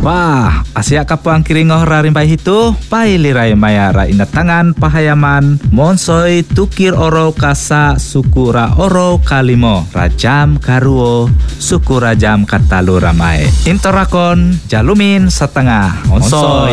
Wah, Asia kapang kiringoh rarimpai itu, pailirai maya ra inat tangan pahayaman, monsoi tukir oro kasa sukura oro kalimo, rajam karuo, sukura jam katalu ramai. Intorakon, jalumin setengah, monsoi.